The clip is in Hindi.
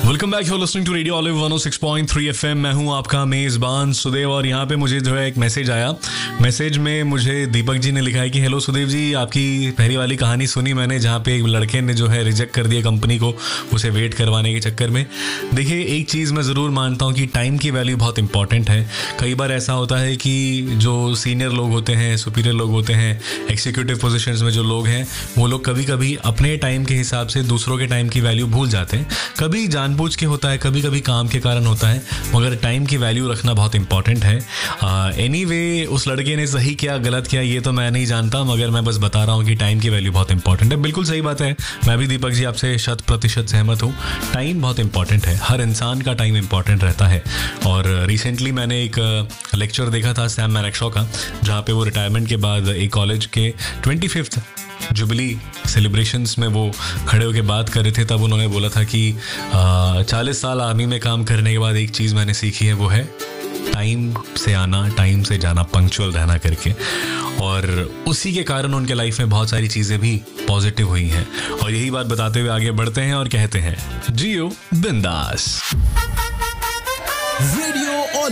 Welcome back, you are listening to radio olive 106.3 FM। मैं हूं आपका मेज़बान सुदेव और यहाँ पे मुझे जो है एक मैसेज आया। मैसेज में मुझे दीपक जी ने लिखा है कि हेलो सुदेव जी, आपकी पहली वाली कहानी सुनी मैंने जहाँ पे एक लड़के ने जो है रिजेक्ट कर दिया कंपनी को उसे वेट करवाने के चक्कर में। देखिए, एक चीज़ मैं ज़रूर मानता हूँ कि टाइम की वैल्यू बहुत इंपॉर्टेंट है। कई बार ऐसा होता है कि जो सीनियर लोग होते हैं, सुपीरियर लोग होते हैं, एग्जीक्यूटिव पोजीशंस में जो लोग हैं, वो लोग कभी कभी अपने टाइम के हिसाब से दूसरों के टाइम की वैल्यू भूल जाते हैं। कभी जानबूझ के होता है, कभी कभी काम के कारण होता है, मगर टाइम की वैल्यू रखना बहुत इंपॉर्टेंट है। एनीवे, उस लड़के ने सही किया गलत किया ये तो मैं नहीं जानता, मगर मैं बस बता रहा हूँ कि टाइम की वैल्यू बहुत इंपॉर्टेंट है। बिल्कुल सही बात है, मैं भी दीपक जी आपसे 100% सहमत हूँ। टाइम बहुत इंपॉर्टेंट है, हर इंसान का टाइम इंपॉर्टेंट रहता है। और रिसेंटली मैंने एक लेक्चर देखा था सैम मैनेक्शॉ का, जहाँ पे वो रिटायरमेंट के बाद एक कॉलेज के 25th जुबली सेलिब्रेशंस में वो खड़े होकर बात कर रहे थे। तब उन्होंने बोला था कि 40 साल आर्मी में काम करने के बाद एक चीज़ मैंने सीखी है, वो है टाइम से आना, टाइम से जाना, पंक्चुअल रहना करके। और उसी के कारण उनके लाइफ में बहुत सारी चीज़ें भी पॉजिटिव हुई हैं। और यही बात बताते हुए आगे बढ़ते हैं और कहते हैं, जियो बिंदास।